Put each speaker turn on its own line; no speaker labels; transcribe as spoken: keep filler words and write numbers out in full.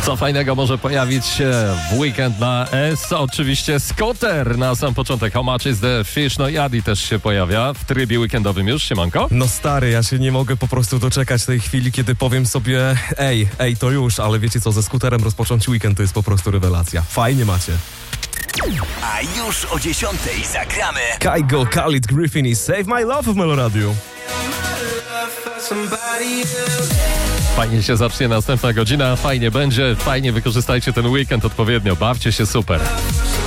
Co fajnego może pojawić się w weekend na S? Oczywiście skuter na sam początek. How much is the fish? No i Adi też się pojawia w trybie weekendowym już, siemanko.
No stary, ja się nie mogę po prostu doczekać tej chwili, kiedy powiem sobie ej, ej, to już, ale wiecie co, ze skuterem rozpocząć weekend to jest po prostu rewelacja. Fajnie macie.
A już o dziesiątej zagramy
Kygo, Khalid, Griffin i Save My Love w Meloradiu.
Fajnie się zacznie następna godzina, fajnie będzie, fajnie wykorzystajcie ten weekend odpowiednio, bawcie się super.